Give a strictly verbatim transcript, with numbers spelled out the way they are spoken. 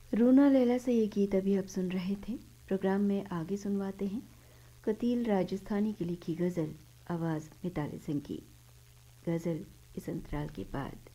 रूना लैला से ये गीत अभी आप सुन रहे थे। प्रोग्राम में आगे सुनवाते हैं कतील राजस्थानी की लिखी गज़ल, आवाज़ मिताली सिंह की। गज़ल इस अंतराल के बाद।